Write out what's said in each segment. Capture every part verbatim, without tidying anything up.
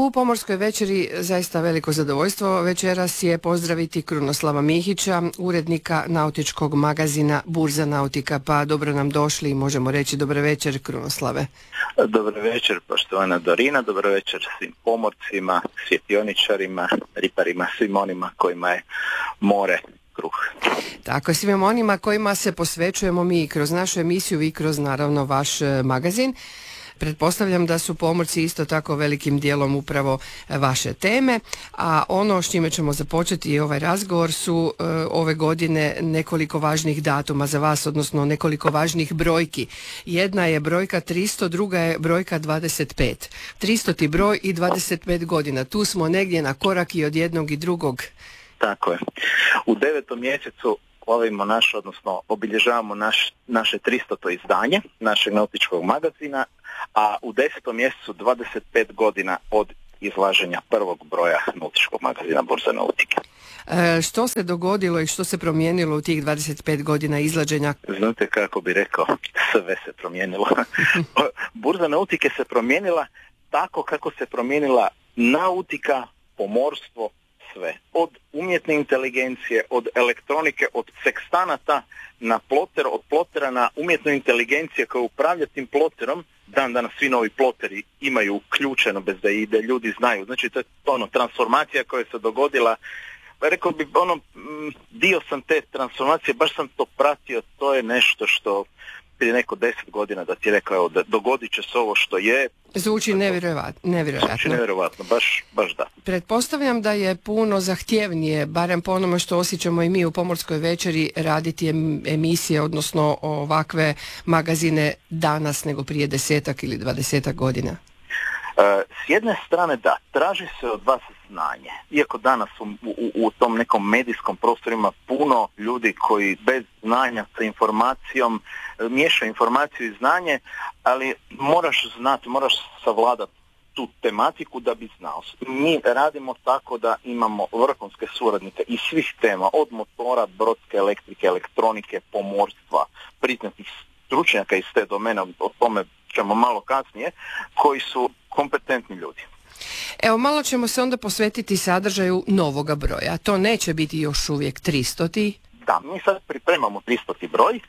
U Pomorskoj večeri zaista veliko zadovoljstvo večeras je pozdraviti Krunoslava Mihića, urednika nautičkog magazina Burza nautika. Pa dobro nam došli i možemo reći dobar večer, Krunoslave. Dobar večer, poštovana Dorina, dobar večer svim pomorcima, svjetioničarima, riparima, svim onima kojima je more kruh. Tako, svim onima kojima se posvećujemo mi kroz našu emisiju i kroz naravno vaš magazin. Pretpostavljam da su pomorci isto tako velikim dijelom upravo vaše teme, a ono s čime ćemo započeti i ovaj razgovor su e, ove godine nekoliko važnih datuma za vas, odnosno nekoliko važnih brojki. Jedna je brojka tristo, druga je brojka dvadeset pet. tristoti broj i dvadeset pet godina. Tu smo negdje na korak i od jednog i drugog. Tako je. U devetom mjesecu slavimo naš, odnosno obilježavamo naš, naše tristoto izdanje našeg nautičkog magazina, a u desetom mjesecu dvadeset pet godina od izlaženja prvog broja nautičkog magazina Burza nautike. E, što se dogodilo i što se promijenilo u tih dvadeset pet godina izlaženja? Znate kako bi rekao, sve se promijenilo. Burza nautike se promijenila tako kako se promijenila nautika, pomorstvo, sve. Od umjetne inteligencije, od elektronike, od sekstanata na ploter, od plotera na umjetnu inteligenciju koja upravlja tim ploterom. Dan danas svi novi ploteri imaju uključeno bez da ide, ljudi znaju. Znači to je ono, transformacija koja se dogodila. Rekao bi, ono, dio sam te transformacije, baš sam to pratio, to je nešto što prije neko deset godina da ti rekao, evo, da dogodit će se ovo što je. Zvuči nevjerojatno. nevjerojatno. Zvuči nevjerojatno, baš, baš da. Pretpostavljam da je puno zahtjevnije, barem po onome što osjećamo i mi u Pomorskoj večeri, raditi emisije, odnosno ovakve magazine danas nego prije desetak ili dvadesetak godina. S jedne strane da, traži se od vas znanje. Iako danas u, u, u tom nekom medijskom prostoru ima puno ljudi koji bez znanja sa informacijom miješaju informaciju i znanje, ali moraš znati, moraš savladati tu tematiku da bi znao. Mi radimo tako da imamo vrhunske suradnike iz svih tema, od motora, brodske elektrike, elektronike, pomorstva, priznatih stručnjaka iz te domene, o tome ćemo malo kasnije, koji su kompetentni ljudi. Evo, malo ćemo se onda posvetiti sadržaju novoga broja. To neće biti još uvijek tristoti. Da, mi sad pripremamo tristoti broj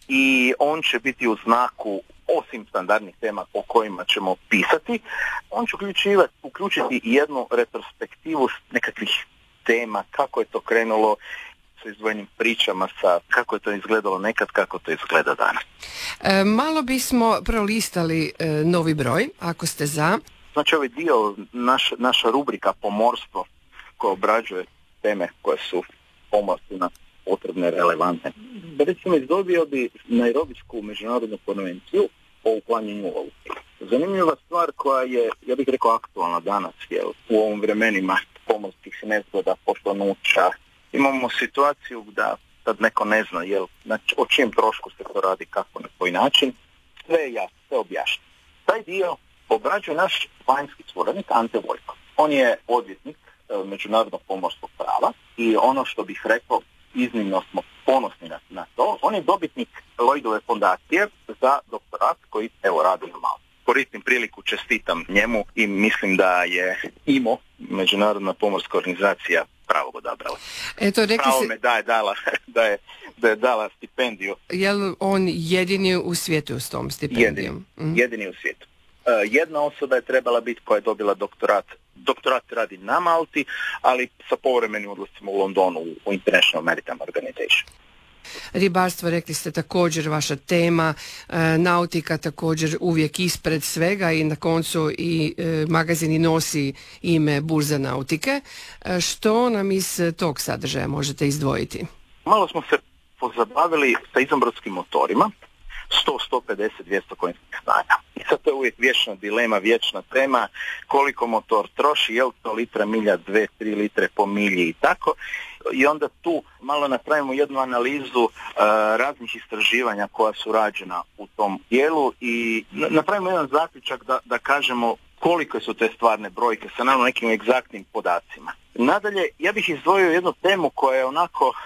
i on će biti u znaku, osim standardnih tema o kojima ćemo pisati, on će uključivati, uključiti jednu retrospektivu nekakvih tema, kako je to krenulo, sa izdvojenim pričama, sa kako je to izgledalo nekad, kako to izgleda danas. E, malo bismo prolistali e, novi broj, ako ste za. Znači ovaj dio, naš, naša rubrika pomorstvo koja obrađuje teme koje su pomorstvima potrebne, relevantne. Recimo izdobio bi Nairobijsku međunarodnu konvenciju o uklanjanju lovuti. Zanimljiva stvar koja je, ja bih rekao, aktualna danas, jer u ovim vremenima pomorskih nezgoda, pošlanuća, imamo situaciju da sad neko ne zna jel, znači, o čijem trošku se to radi, kako, na koji način, sve je jasno, sve objašnjeno. Taj dio obrađuje naš vanjski suradnik Ante Vojko. On je odvjetnik e, međunarodnog pomorskog prava i ono što bih rekao, iznimno smo ponosni na, na to, on je dobitnik Lloydove fondacije za doktorat koji evo radi na malo. Koristim priliku, čestitam njemu i mislim da je I M O, Međunarodna pomorska organizacija, pravog odabrala. Eto, rekli Pravo se... me da je dala, da je, da je dala stipendiju. Je li on jedini u svijetu s tom stipendijom? Jedini, mm. jedini u svijetu. Uh, jedna osoba je trebala biti koja je dobila doktorat. Doktorat radi na Malti, ali sa povremenim odlascima u Londonu u International Maritime Organization. Ribarstvo, rekli ste, također vaša tema, e, nautika također uvijek ispred svega i na koncu i e, magazin nosi ime Burza nautike. E, što nam iz tog sadržaja možete izdvojiti? Malo smo se pozabavili sa izobrodskim motorima, sto, sto pedeset, dvjesto konjskih snaga. I sad to je uvijek vječna dilema, vječna tema, koliko motor troši, je li to litra milja, dve, tri litre po milji i tako. I onda tu malo napravimo jednu analizu uh, raznih istraživanja koja su rađena u tom dijelu i napravimo jedan zaključak da, da kažemo koliko su te stvarne brojke sa naravno nekim egzaktnim podacima. Nadalje, ja bih izdvojio jednu temu koja je onako,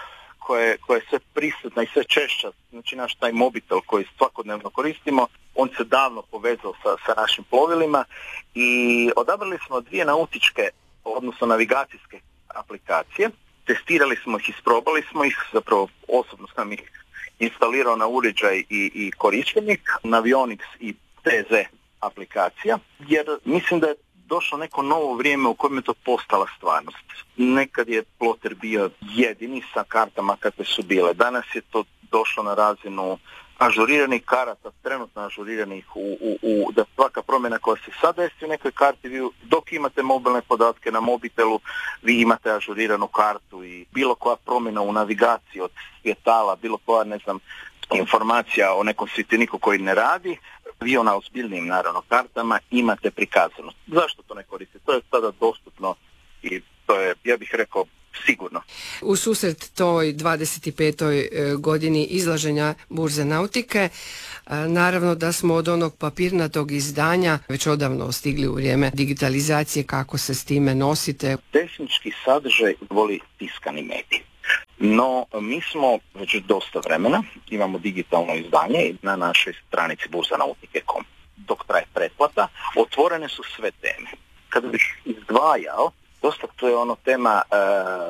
koja je, koja je sve prisutna i sve češća, znači naš taj mobitel koji svakodnevno koristimo, on se davno povezao sa, sa našim plovilima i odabrali smo dvije nautičke, odnosno navigacijske aplikacije. Testirali smo ih, isprobali smo ih, zapravo osobno sam ih instalirao na uređaj i, i korištenik, Navionics i T Z aplikacija, jer mislim da je došlo neko novo vrijeme u kojem je to postala stvarnost. Nekad je ploter bio jedini sa kartama kakve su bile. Danas je to došlo na razinu ažuriranih karata, trenutno ažuriranih u, u, u, da svaka promjena koja se sad desi u nekoj karti, vi, dok imate mobilne podatke na mobitelu, vi imate ažuriranu kartu i bilo koja promjena u navigaciji od svjetala, bilo koja, ne znam, informacija o nekom svjeteniku koji ne radi, vi na ozbiljnim, naravno, kartama imate prikazano. Zašto to ne koriste? To je sada dostupno i to je, ja bih rekao, sigurno. U susret toj dvadeset petoj godini izlaženja Burze nautike, naravno da smo od onog papirnatog izdanja već odavno stigli u vrijeme digitalizacije. Kako se s time nosite? Tehnički sadržaj voli tiskani medij. No, mi smo već dosta vremena, imamo digitalno izdanje na našoj stranici burza nautike dot com. Dok traje pretplata, otvorene su sve teme. Kada bih izdvajao, dosta to je ono tema, e,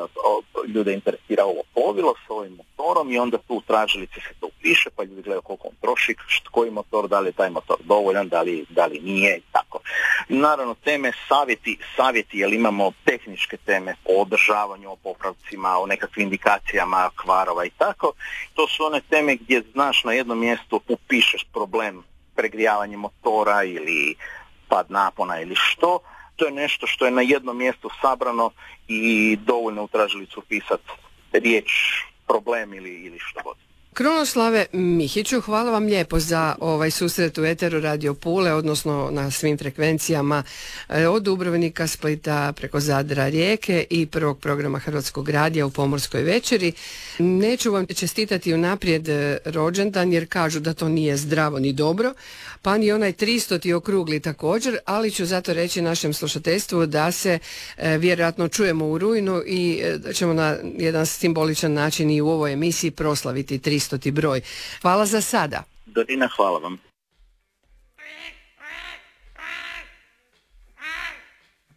ljude interesira ovo plovilo s ovim motorom i onda tu u tražilici se to upiše, pa ljudi gledaju koliko on troši, koji motor, da li je taj motor dovoljan, da li, da li nije i tako. Naravno, teme, savjeti, savjeti, jer imamo tehničke teme o održavanju, o popravcima, o nekakvim indikacijama kvarova i tako. To su one teme gdje znaš na jednom mjestu upišeš problem pregrijavanja motora ili pad napona ili što. To je nešto što je na jednom mjestu sabrano i dovoljno u tražilicu upisati riječ, problem ili, ili što god. Krunoslave Mihiću, hvala vam lijepo za ovaj susret u Eteru Radio Pule, odnosno na svim frekvencijama od Dubrovnika, Splita, preko Zadra, Rijeke i prvog programa Hrvatskog radija u Pomorskoj večeri. Neću vam čestitati unaprijed rođendan jer kažu da to nije zdravo ni dobro, pa ni onaj tristoti okrugli također, ali ću zato reći našem slušateljstvu da se e, vjerojatno čujemo u rujnu i e, da ćemo na jedan simboličan način i u ovoj emisiji proslaviti tristoti broj. Hvala za sada. Dorina, hvala vam.